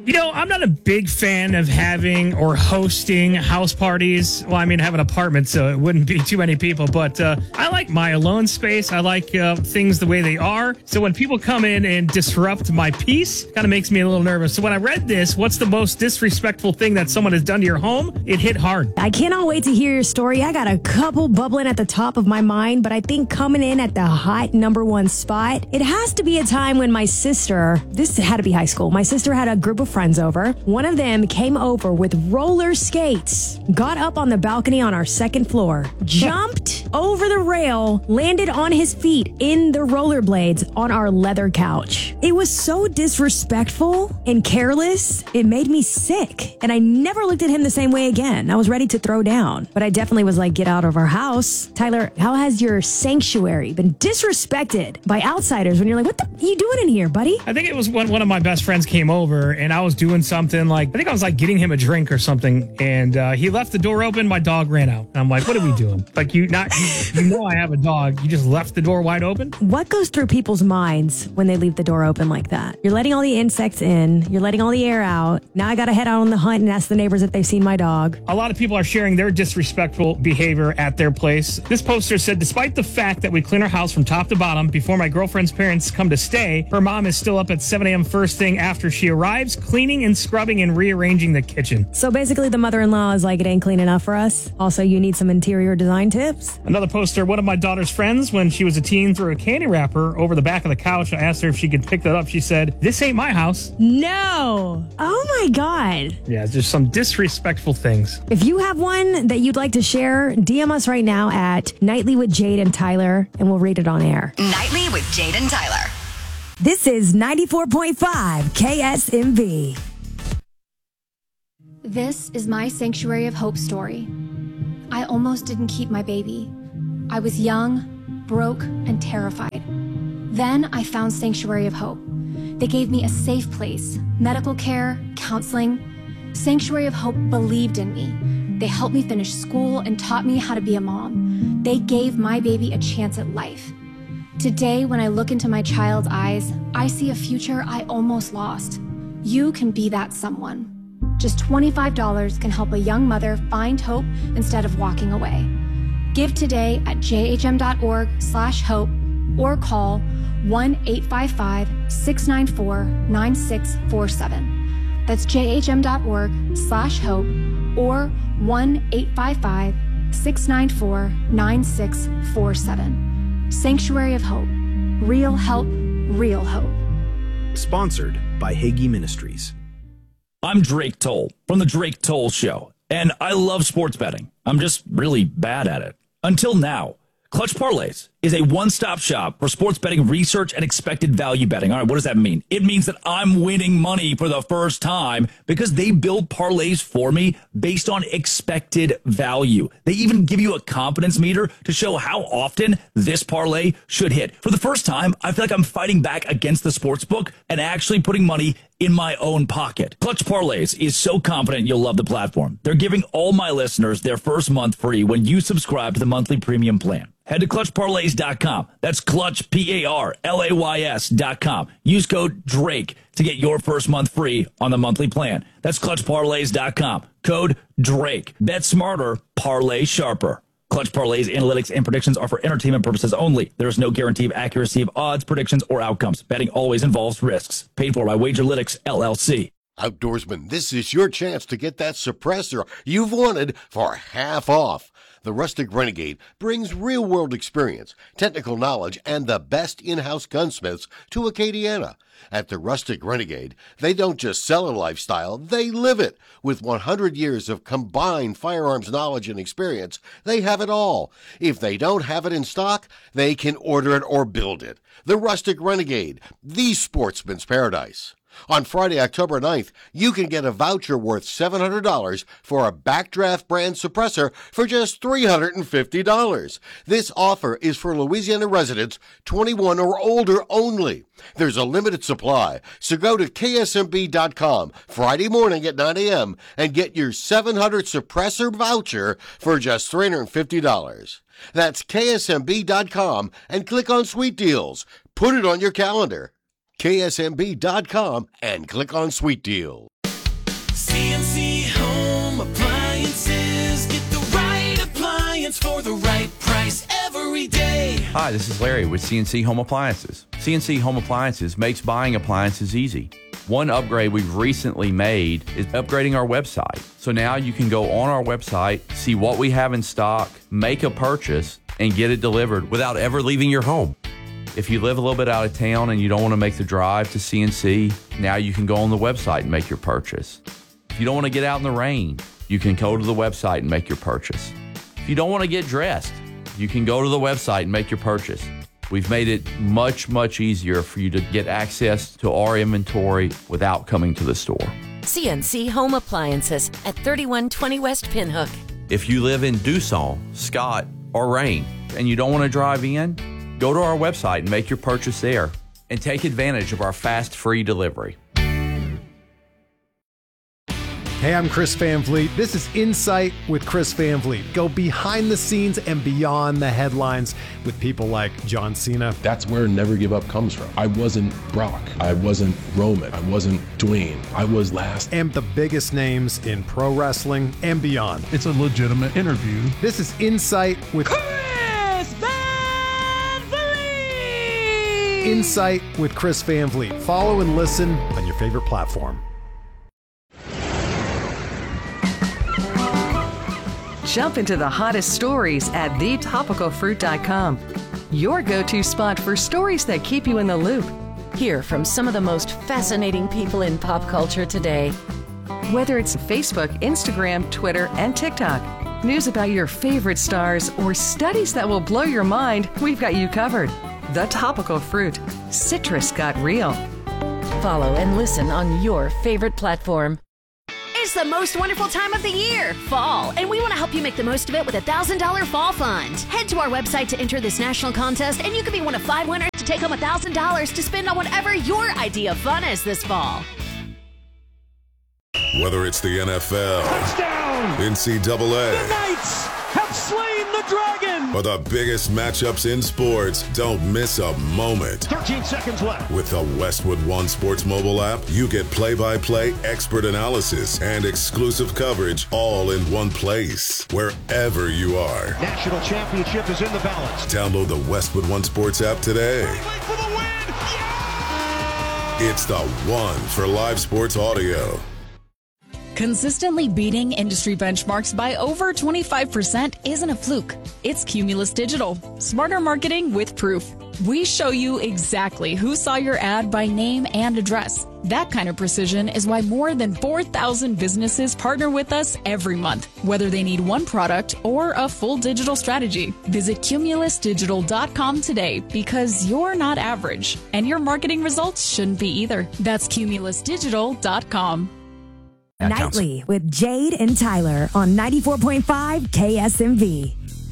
I'm not a big fan of having or hosting house parties. Well, I mean, I have an apartment, so it wouldn't be too many people, but I like my alone space. I like things the way they are. So when people come in and disrupt my peace, kind of makes me a little nervous. So when I read this, what's the most disrespectful thing that someone has done to your home? It hit hard. I cannot wait to hear your story. I got a couple bubbling at the top of my mind, but I think coming in at the hot number one spot, it has to be a time when my sister, this had to be high school, my sister had a group of friends over. One of them came over with roller skates, got up on the balcony on our second floor, jumped over the rail, landed on his feet in the rollerblades on our leather couch. It was so disrespectful and careless, it made me sick. And I never looked at him the same way again. I was ready to throw down, but I definitely was like, get out of our house. Tyler, how has your sanctuary been disrespected by outsiders when you're like, what the are you doing in here, buddy? I think it was when one of my best friends came over and I was doing something like, I think I was like getting him a drink or something. And he left the door open. My dog ran out. And I'm like, what are we doing? Like you know I have a dog. You just left the door wide open. What goes through people's minds when they leave the door open like that? You're letting all the insects in. You're letting all the air out. Now I got to head out on the hunt and ask the neighbors if they've seen my dog. A lot of people are sharing their disrespectful behavior at their place. This poster said, despite the fact that we clean our house from top to bottom before my girlfriend's parents come to stay, her mom is still up at 7 a.m. first thing after she arrives, cleaning and scrubbing and rearranging the kitchen. So basically the mother-in-law is like, it ain't clean enough for us. Also, you need some interior design tips. Another poster, one of my daughter's friends, when she was a teen, threw a candy wrapper over the back of the couch. I asked her if she could pick that up. She said, this ain't my house. No. Oh my God. Yeah, there's some disrespectful things. If you have one that you'd like to share, DM us right now at Nightly with Jade and Tyler, and we'll read it on air. Nightly with Jade and Tyler. This is 94.5 KSMV. This is my Sanctuary of Hope story. I almost didn't keep my baby. I was young, broke, and terrified. Then I found Sanctuary of Hope. They gave me a safe place, medical care, counseling. Sanctuary of Hope believed in me. They helped me finish school and taught me how to be a mom. They gave my baby a chance at life. Today, when I look into my child's eyes, I see a future I almost lost. You can be that someone. Just $25 can help a young mother find hope instead of walking away. Give today at jhm.org/hope or call 1-855-694-9647. That's jhm.org/hope or 1-855-694-9647. Sanctuary of Hope. Real help, real hope. Sponsored by Hagee Ministries. I'm Drake Toll from The Drake Toll Show, and I love sports betting. I'm just really bad at it. Until now. Clutch Parlays is a one-stop shop for sports betting research and expected value betting. All right, what does that mean? It means that I'm winning money for the first time because they build parlays for me based on expected value. They even give you a confidence meter to show how often this parlay should hit. For the first time, I feel like I'm fighting back against the sports book and actually putting money in my own pocket. Clutch Parlays is so confident you'll love the platform. They're giving all my listeners their first month free when you subscribe to the monthly premium plan. Head to clutchparlays.com. That's clutch, PARLAYS.com. Use code DRAKE to get your first month free on the monthly plan. That's clutchparlays.com. Code DRAKE. Bet smarter, parlay sharper. Clutch Parlays analytics and predictions are for entertainment purposes only. There is no guarantee of accuracy of odds, predictions, or outcomes. Betting always involves risks. Paid for by Wagerlytics, LLC. Outdoorsman, this is your chance to get that suppressor you've wanted for half off. The Rustic Renegade brings real-world experience, technical knowledge, and the best in-house gunsmiths to Acadiana. At the Rustic Renegade, they don't just sell a lifestyle, they live it. With 100 years of combined firearms knowledge and experience, they have it all. If they don't have it in stock, they can order it or build it. The Rustic Renegade, the sportsman's paradise. On Friday, October 9th, you can get a voucher worth $700 for a Backdraft brand suppressor for just $350. This offer is for Louisiana residents 21 or older only. There's a limited supply, so go to ksmb.com Friday morning at 9 a.m. and get your 700 suppressor voucher for just $350. That's ksmb.com and click on Sweet Deals. Put it on your calendar. ksmb.com and click on Sweet Deal. CNC Home Appliances. Get the right appliance for the right price every day. Hi, this is Larry with CNC Home Appliances. CNC Home Appliances makes buying appliances easy. One upgrade we've recently made is upgrading our website. So now you can go on our website, see what we have in stock, make a purchase, and get it delivered without ever leaving your home. If you live a little bit out of town and you don't want to make the drive to CNC, now you can go on the website and make your purchase. If you don't want to get out in the rain, you can go to the website and make your purchase. If you don't want to get dressed, you can go to the website and make your purchase. We've made it much, much easier for you to get access to our inventory without coming to the store. CNC Home Appliances at 3120 West Pinhook. If you live in Dusson, Scott, or Rain, and you don't want to drive in, go to our website and make your purchase there and take advantage of our fast, free delivery. Hey, I'm Chris Van Vliet. This is Insight with Chris Van Vliet. Go behind the scenes and beyond the headlines with people like John Cena. That's where Never Give Up comes from. I wasn't Brock. I wasn't Roman. I wasn't Dwayne. I was last. And the biggest names in pro wrestling and beyond. It's a legitimate interview. This is Insight with Chris Van Vliet. Insight with Chris Van Vliet. Follow and listen on your favorite platform. Jump into the hottest stories at thetopicalfruit.com. Your go-to spot for stories that keep you in the loop. Hear from some of the most fascinating people in pop culture today. Whether it's Facebook, Instagram, Twitter, and TikTok, news about your favorite stars, or studies that will blow your mind, we've got you covered. The Topical Fruit. Citrus got real. Follow and listen on your favorite platform. It's the most wonderful time of the year, fall, and we want to help you make the most of it with a $1,000 fall fund. Head to our website to enter this national contest, and you could be one of 5 winners to take home $1,000 to spend on whatever your idea of fun is this fall. Whether it's the NFL, touchdown, NCAA, the Knights have slain the dragon, or the biggest matchups in sports, don't miss a moment. 13 seconds left. With the Westwood One Sports mobile app, you get play-by-play expert analysis and exclusive coverage all in one place, wherever you are. National championship is in the balance. Download the Westwood One Sports app today. For the win. Yeah! It's the one for live sports audio. Consistently beating industry benchmarks by over 25% isn't a fluke. It's Cumulus Digital. Smarter marketing with proof. We show you exactly who saw your ad by name and address. That kind of precision is why more than 4,000 businesses partner with us every month, whether they need one product or a full digital strategy. Visit cumulusdigital.com today because you're not average, and your marketing results shouldn't be either. That's cumulusdigital.com. Nightly with Jade and Tyler on 94.5 KSMV.